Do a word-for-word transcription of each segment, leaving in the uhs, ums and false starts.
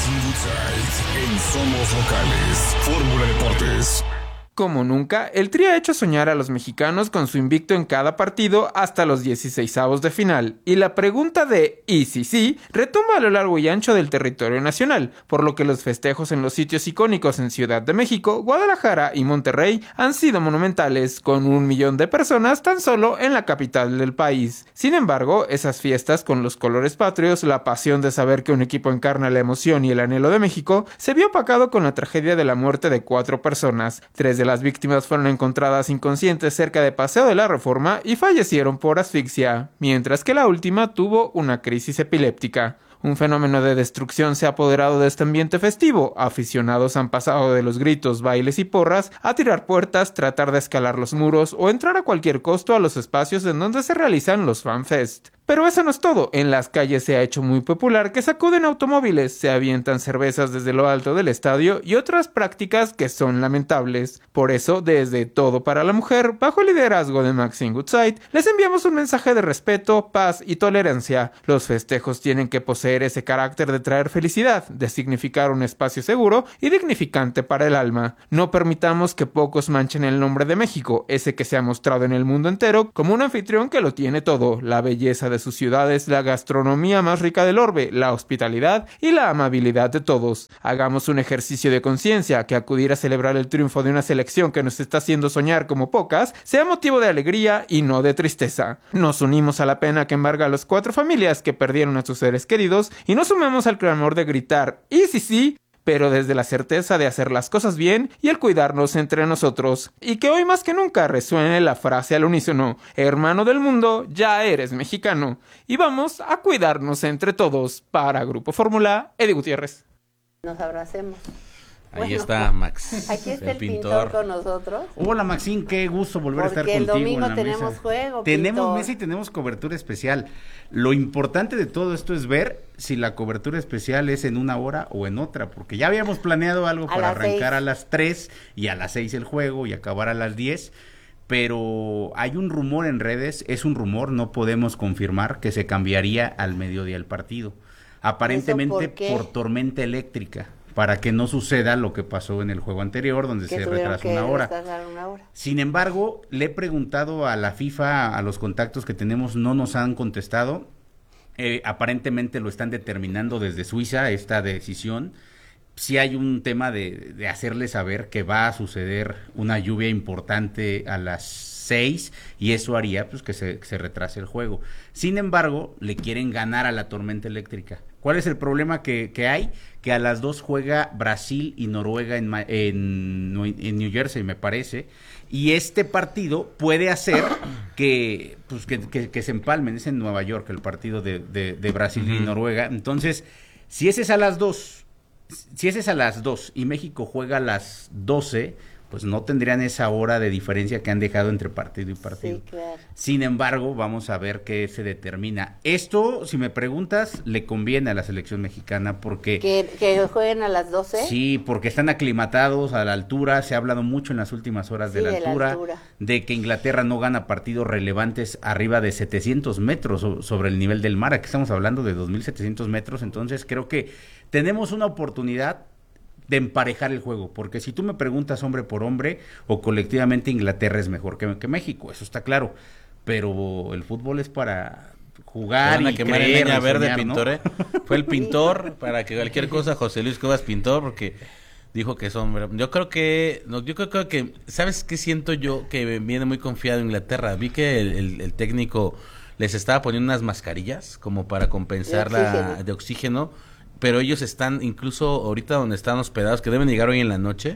Maxine Goodside en Somos Locales. Fórmula Deportes. Como nunca, el Tri ha hecho soñar a los mexicanos con su invicto en cada partido hasta los dieciseisavos de final, y la pregunta de ¿y si sí? Retumba a lo largo y ancho del territorio nacional, por lo que los festejos en los sitios icónicos en Ciudad de México, Guadalajara y Monterrey han sido monumentales, con un millón de personas tan solo en la capital del país. Sin embargo, esas fiestas con los colores patrios, la pasión de saber que un equipo encarna la emoción y el anhelo de México, se vio opacado con la tragedia de la muerte de cuatro personas. Tres de las víctimas fueron encontradas inconscientes cerca de Paseo de la Reforma y fallecieron por asfixia, mientras que la última tuvo una crisis epiléptica. Un fenómeno de destrucción se ha apoderado de este ambiente festivo. Aficionados han pasado de los gritos, bailes y porras a tirar puertas, tratar de escalar los muros o entrar a cualquier costo a los espacios en donde se realizan los fanfest. Pero eso no es todo. En las calles se ha hecho muy popular que sacuden automóviles, se avientan cervezas desde lo alto del estadio y otras prácticas que son lamentables. Por eso, desde Todo para la Mujer, bajo el liderazgo de Maxine Goodside, les enviamos un mensaje de respeto, paz y tolerancia. Los festejos tienen que poseer ese carácter de traer felicidad, de significar un espacio seguro y dignificante para el alma. No permitamos que pocos manchen el nombre de México, ese que se ha mostrado en el mundo entero como un anfitrión que lo tiene todo, la belleza de sus ciudades, la gastronomía más rica del orbe, la hospitalidad y la amabilidad de todos. Hagamos un ejercicio de conciencia, que acudir a celebrar el triunfo de una selección que nos está haciendo soñar como pocas, sea motivo de alegría y no de tristeza. Nos unimos a la pena que embarga a las cuatro familias que perdieron a sus seres queridos y nos sumemos al clamor de gritar «y sí sí», pero desde la certeza de hacer las cosas bien y el cuidarnos entre nosotros. Y que hoy más que nunca resuene la frase al unísono: hermano del mundo, ya eres mexicano. Y vamos a cuidarnos entre todos. Para Grupo Fórmula, Eddie Gutiérrez. Nos abracemos. Ahí Bueno, está Max, aquí está el el pintor. pintor. con nosotros. Hola Maxine, qué gusto volver a estar Porque el contigo domingo en la tenemos mesa. juego, Tenemos pintor. mesa y tenemos cobertura especial. Lo importante de todo esto es ver si la cobertura especial es en una hora o en otra, porque ya habíamos planeado algo A para las arrancar seis. a las tres y a las seis el juego y acabar a las diez, pero hay un rumor en redes, es un rumor, no podemos confirmar que se cambiaría al mediodía el partido, aparentemente por qué? por tormenta eléctrica, para que no suceda lo que pasó en el juego anterior, donde Que se tuvieron retrasó que una hora. descansar una hora. Sin embargo, le he preguntado a la FIFA, a los contactos que tenemos, no nos han contestado. Eh, aparentemente lo están determinando desde Suiza, esta decisión. Sí hay un tema de, de hacerles saber que va a suceder una lluvia importante a las seis y eso haría pues que se, que se retrase el juego. Sin embargo, le quieren ganar a la tormenta eléctrica. ¿Cuál es el problema que, que hay? Que a las dos juega Brasil y Noruega en, en, en New Jersey, me parece, y este partido puede hacer que, pues, que, que, que se empalmen. Es en Nueva York el partido de, de, de Brasil uh-huh. y Noruega. Entonces, si ese es a las dos, si ese es a las dos y México juega a las doce, pues no tendrían esa hora de diferencia que han dejado entre partido y partido. Sí, claro. Sin embargo, vamos a ver qué se determina. Esto, si me preguntas, le conviene a la selección mexicana porque... ¿Que, que jueguen a las doce? Sí, porque están aclimatados a la altura, se ha hablado mucho en las últimas horas Sí, de, la, de altura, la altura, de que Inglaterra no gana partidos relevantes arriba de setecientos metros so- sobre el nivel del mar. Aquí estamos hablando de dos mil setecientos metros, entonces creo que tenemos una oportunidad de emparejar el juego, porque si tú me preguntas hombre por hombre o colectivamente, Inglaterra es mejor que, que México, eso está claro, pero el fútbol es para jugar y quemar creer, leña y verde, soñar, pintor, ¿no? ¿eh? Fue el pintor, para que cualquier cosa, José Luis Cuevas pintor, porque dijo que es hombre. Yo creo que, no, yo creo que, ¿sabes qué siento yo? Que viene muy confiado en Inglaterra. Vi que el, el, el técnico les estaba poniendo unas mascarillas como para compensar de oxígeno. la de oxígeno, pero ellos están, incluso ahorita donde están hospedados, que deben llegar hoy en la noche,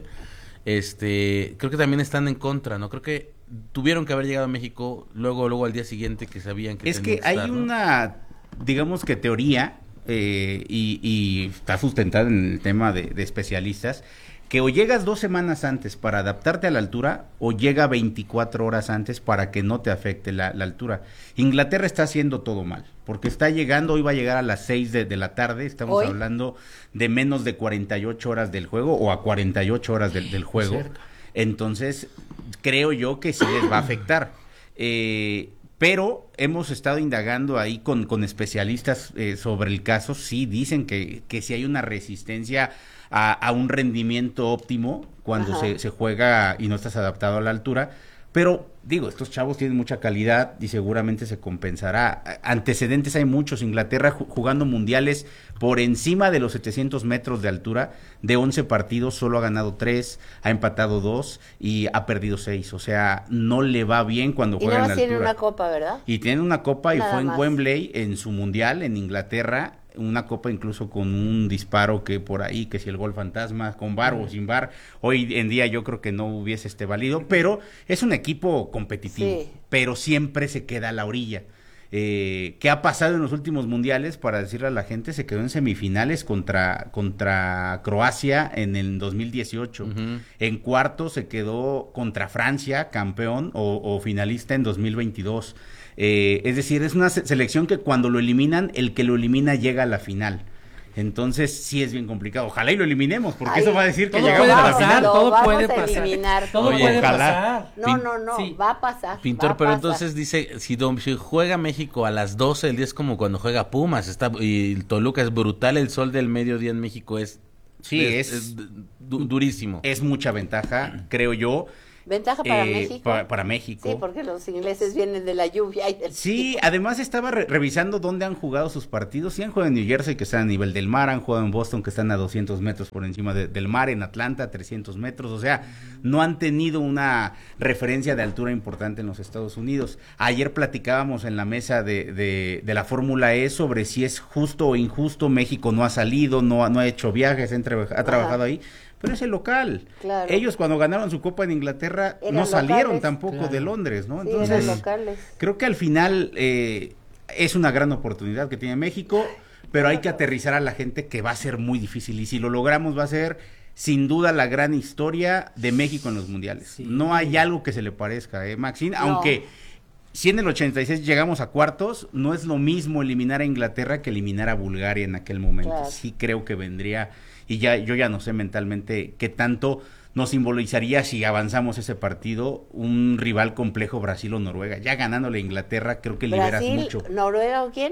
este, creo que también están en contra, ¿no? Creo que tuvieron que haber llegado a México luego, luego al día siguiente que sabían que es tenían que hay estar, ¿no? una, digamos que teoría, eh, y, y está sustentada en el tema de, de especialistas, que o llegas dos semanas antes para adaptarte a la altura o llega veinticuatro horas antes para que no te afecte la, la altura. Inglaterra está haciendo todo mal, porque está llegando, hoy va a llegar a las seis de, de la tarde, estamos ¿Hoy? hablando de menos de cuarenta y ocho horas del juego o a cuarenta y ocho horas del, del juego. Entonces, creo yo que sí les va a afectar. Eh, pero hemos estado indagando ahí con, con especialistas eh, sobre el caso. Sí dicen que, que sí hay una resistencia a, a un rendimiento óptimo cuando se, se juega y no estás adaptado a la altura. Pero, digo, estos chavos tienen mucha calidad y seguramente se compensará. Antecedentes hay muchos. Inglaterra jugando mundiales por encima de los setecientos metros de altura, de once partidos, solo ha ganado tres, ha empatado dos y ha perdido seis. O sea, no le va bien cuando juega en la altura. Y no tiene una copa, ¿verdad? Y tiene una copa y Nada fue en más. Wembley en su mundial en Inglaterra. Una copa incluso con un disparo que por ahí, que si el gol fantasma, con bar o sin bar, hoy en día yo creo que no hubiese este válido, pero es un equipo competitivo, Sí. pero siempre se queda a la orilla. Eh, ¿Qué ha pasado en los últimos mundiales? Para decirle a la gente, se quedó en semifinales contra, contra Croacia en el dos mil dieciocho. Ujú. En cuartos se quedó contra Francia, campeón o, o finalista en dos mil veintidós. Eh, es decir, es una se- selección que cuando lo eliminan, el que lo elimina llega a la final. Entonces sí es bien complicado. Ojalá y lo eliminemos, porque Ay, eso va a decir que todo llegamos puede a la pasar, final. Lo todo vamos puede a pasar. eliminar. Todo Oye, puede ojalá. pasar. No, Pin- no, no, sí. va a pasar. va Pintor, a pero pasar. entonces dice, si, dom- si juega México a las doce del día es como cuando juega Pumas, está y el Toluca es brutal, el sol del mediodía en México es, Sí, es- du- durísimo. Es mucha ventaja, creo yo. ¿Ventaja para eh, México? pa- para México. Sí, porque los ingleses vienen de la lluvia y del Sí, además estaba re- revisando dónde han jugado sus partidos. Sí han jugado en New Jersey, que están a nivel del mar, han jugado en Boston, que están a doscientos metros por encima de- del mar, en Atlanta, trescientos metros. O sea, no han tenido una referencia de altura importante en los Estados Unidos. Ayer platicábamos en la mesa de, de, de la Fórmula E sobre si es justo o injusto. México no ha salido, no, ha- no ha hecho viajes, ha, tra- ha trabajado ahí. Pero es el local. Claro. Ellos cuando ganaron su copa en Inglaterra Eran no salieron locales. tampoco Claro. de Londres, ¿no? Sí, Entonces, eran locales. creo que al final eh, es una gran oportunidad que tiene México, pero hay que aterrizar a la gente que va a ser muy difícil. Y si lo logramos va a ser sin duda la gran historia de México en los mundiales. Sí. No hay algo que se le parezca, ¿eh, Maxine? No. Aunque si en el ochenta y seis llegamos a cuartos, no es lo mismo eliminar a Inglaterra que eliminar a Bulgaria en aquel momento. Claro. Sí creo que vendría, y ya yo ya no sé mentalmente qué tanto nos simbolizaría si avanzamos ese partido, un rival complejo Brasil o Noruega. Ya ganándole a Inglaterra creo que liberas Brasil, mucho. Noruega o quién?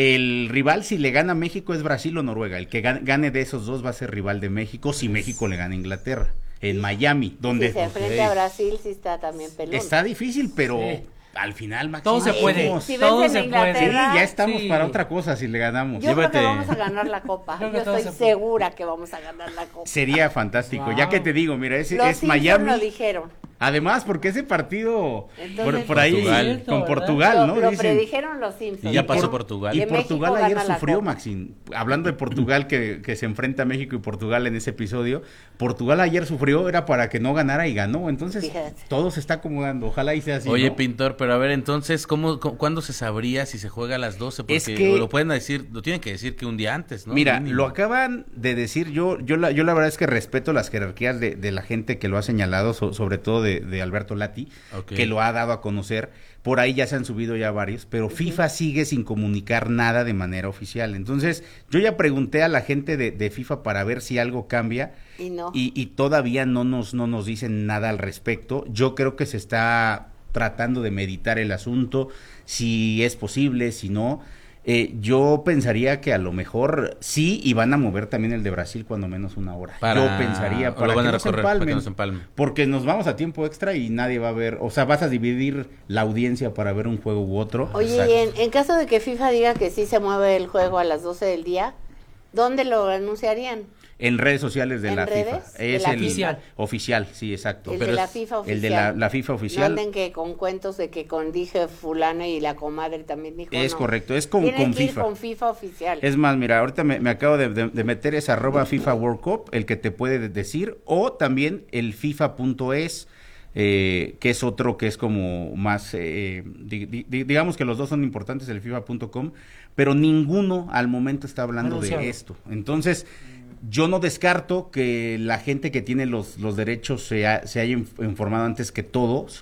El rival si le gana a México es Brasil o Noruega. El que gan- gane de esos dos va a ser rival de México si México le gana a Inglaterra. En Miami, donde Si se enfrenta a Brasil, sí está también pelón. está difícil, pero Sí. al final, Maxine, Todo se Sí, puede. vamos. Si Todo vencen se a puede. Sí, Inglaterra, ya estamos Sí. para otra cosa si le ganamos. yo creo Llévate. que vamos a ganar la copa. Creo que Yo todo estoy se puede. segura que vamos a ganar la copa. Sería fantástico. Wow. Ya que te digo, mira, es, Los es Simpson Miami. lo dijeron. Además, porque ese partido Entonces- por, por ahí Portugal. con ¿verdad? Portugal, lo, ¿no? lo Dicen. predijeron los Simpsons. Y ya pasó por- Portugal. Y Que Portugal México ayer gana la sufrió, Copa. Maxine. Hablando de Portugal que, que se enfrenta a México y Portugal en ese episodio, Portugal ayer sufrió, era para que no ganara y ganó. Entonces, Fíjate. todo se está acomodando. Ojalá y sea así. Oye, ¿no? Pintor, pero a ver, entonces, ¿cómo, cómo- ¿cuándo se sabría si se juega a las doce? Porque Es que- lo pueden decir, lo tienen que decir que un día antes, ¿no? Mira, Mínimo. lo acaban de decir, yo yo la, yo la verdad es que respeto las jerarquías de, de la gente que lo ha señalado, so- sobre todo de, de Alberto Lati, Ok. que lo ha dado a conocer. Por ahí ya se han subido ya varios, pero FIFA sigue sin comunicar nada de manera oficial. Entonces, yo ya pregunté a la gente de, de FIFA para ver si algo cambia Y no. y, y todavía no nos, no nos dicen nada al respecto. Yo creo que se está tratando de meditar el asunto, si es posible, si no. Eh, yo pensaría que a lo mejor sí, y van a mover también el de Brasil cuando menos una hora. Para- Yo pensaría o para lo van que a no se recorrer, para que empalmen, no se empalmen. porque nos vamos a tiempo extra y nadie va a ver, o sea, vas a dividir la audiencia para ver un juego u otro. Oye, Exacto. y en, en caso de que FIFA diga que sí se mueve el juego a las doce del día, ¿dónde lo anunciarían? En redes sociales de ¿En la redes? FIFA. De Es la el FIFA. oficial, sí, exacto. El Pero de la es FIFA oficial. El de la, la FIFA No oficial. anden que con cuentos de que con dije fulano y la comadre también dijo. Es no. correcto, es con, Tienen con que ir FIFA. con FIFA oficial. Es más, mira, ahorita me, me acabo de, de- de meter ese arroba FIFA World Cup, el que te puede de- decir, o también el FIFA punto es, eh, que es otro que es como más, eh, di- di- di- digamos que los dos son importantes, el FIFA punto com, pero ninguno al momento está hablando Anunciado. de esto. Entonces, yo no descarto que la gente que tiene los, los derechos se, ha- se haya inf- informado antes que todos,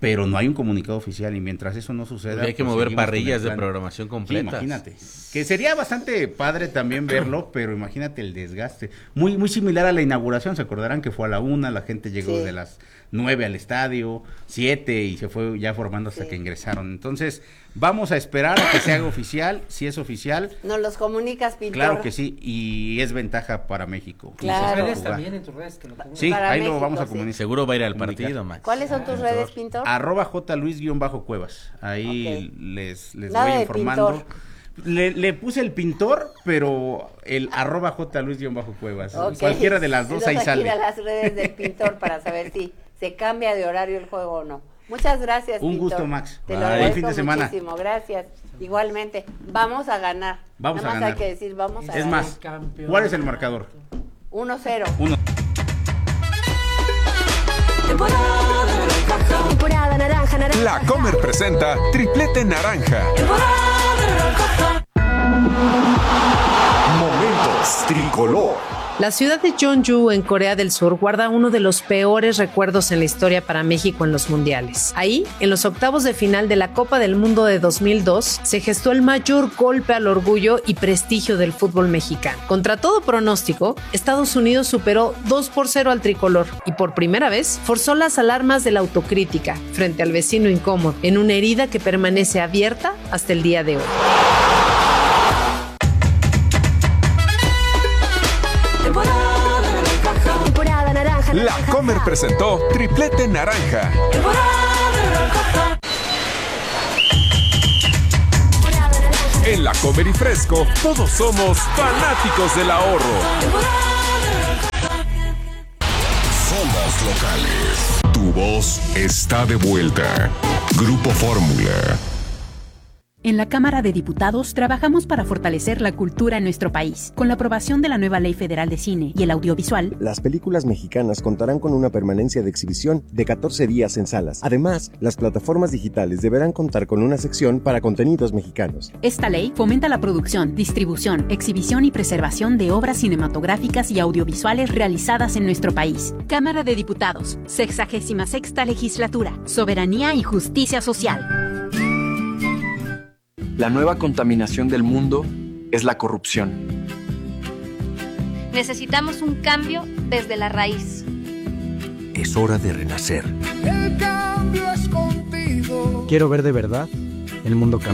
pero no hay un comunicado oficial, y mientras eso no suceda... Pues hay que pues mover seguimos con parrillas el de plan. programación Sí, completas. imagínate. Que sería bastante padre también verlo, pero imagínate el desgaste. Muy muy similar a la inauguración, se acordarán que fue a la una, la gente llegó Sí. de las nueve al estadio, siete, y se fue ya formando hasta Sí. que ingresaron. Entonces, vamos a esperar a que se haga oficial. Si es oficial, Nos los comunicas, Pintor. claro que sí, y es ventaja para México. Claro. Nosotros redes jugar. también, en tus redes que lo pongan. Sí, Para ahí México, lo vamos a sí. comunicar. Seguro va a ir al Comunicar. partido, Max. ¿Cuáles son tus redes, Pintor? Arroba J Luis guión bajo Cuevas. Ahí Ok. les, les Nada voy de informando. pintor. Le, le puse el pintor, pero el arroba J Luis guión bajo Cuevas. Ok. Cualquiera de las dos ahí Entonces, hay que sale. ir a las redes del Pintor para saber si se cambia de horario el juego o no. Muchas gracias, Un Pintor. gusto, Max. Te lo Bye. agradezco Buen fin de semana. muchísimo. Gracias. Igualmente. Vamos a ganar. Vamos Nada a más ganar. hay que decir, vamos a Es ganar. más, ¿cuál es el marcador? uno cero. Uno. Temporada naranja, naranja. La Comer presenta Triplete Naranja. Momentos Tricolor. La ciudad de Jeonju, en Corea del Sur, guarda uno de los peores recuerdos en la historia para México en los mundiales. Ahí, en los octavos de final de la Copa del Mundo de dos mil dos, se gestó el mayor golpe al orgullo y prestigio del fútbol mexicano. Contra todo pronóstico, Estados Unidos superó dos por cero al tricolor y por primera vez forzó las alarmas de la autocrítica frente al vecino incómodo, en una herida que permanece abierta hasta el día de hoy. Temporada naranja, La naranja. Comer presentó Triplete Naranja. En La Comer y Fresco, todos somos fanáticos del ahorro. Somos locales. Tu voz está de vuelta. Grupo Fórmula. En la Cámara de Diputados trabajamos para fortalecer la cultura en nuestro país. Con la aprobación de la nueva Ley Federal de Cine y el Audiovisual, las películas mexicanas contarán con una permanencia de exhibición de catorce días en salas. Además, las plataformas digitales deberán contar con una sección para contenidos mexicanos. esta ley fomenta la producción, distribución, exhibición y preservación de obras cinematográficas y audiovisuales realizadas en nuestro país. Cámara de Diputados, sexagésima sexta Legislatura, Soberanía y Justicia Social. La nueva contaminación del mundo es la corrupción. Necesitamos un cambio desde la raíz. Es hora de renacer. El cambio es contigo. Quiero ver de verdad el mundo cambiar.